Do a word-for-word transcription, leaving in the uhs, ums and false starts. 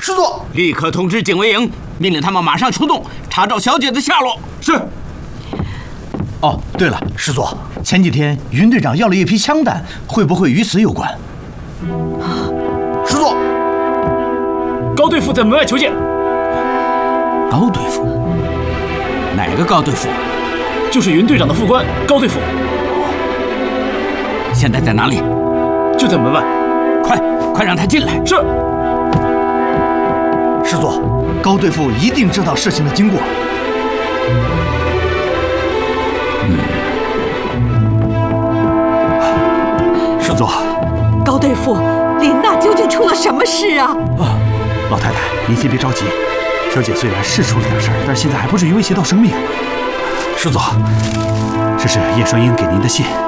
师座， 立刻通知警卫营，命令他们马上出动，查找小姐的下落。 是。 哦，对了，师座，前几天云队长要了一批枪弹，会不会与此有关？师座， 高队副在门外求见。 高队副？哪个高队副？ 就是云队长的副官高队副。 现在在哪里？ 就在门外。 快，快让他进来。 是。 师座，高队副一定知道事情的经过。 嗯。 师座， 高队副，琳娜究竟出了什么事啊？ 啊，老太太，您先别着急。小姐虽然是出了点事儿，但是现在还不至于威胁到生命。 师座， 这是叶双英给您的信。